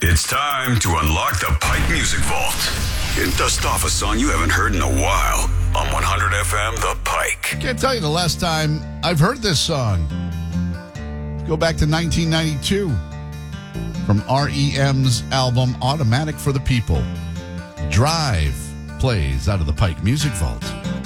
It's time to unlock the Pike Music Vault and dust off a song you haven't heard in a while on 100 FM The Pike. Can't tell you the last time I've heard this song. Go back to 1992 from REM's album Automatic for the People. Drive plays out of the Pike Music Vault.